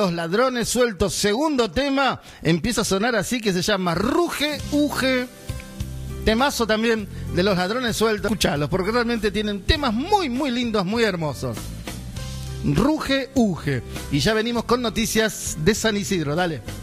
Los Ladrones Sueltos, segundo tema, empieza a sonar así, que se llama Ruge, Uge. Temazo también de Los Ladrones Sueltos. Escuchalos, porque realmente tienen temas muy, muy lindos, muy hermosos. Ruge, Uge. Y ya venimos con noticias de San Isidro, dale.